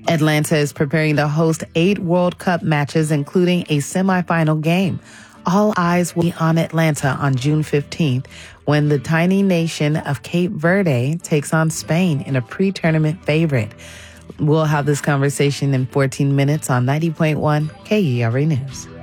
Atlanta is preparing to host 8 World Cup matches, including a semifinal game. All eyes will be on Atlanta on June 15th when the tiny nation of Cape Verde takes on Spain in a pre-tournament favorite. We'll have this conversation in 14 minutes on 90.1 KERA News.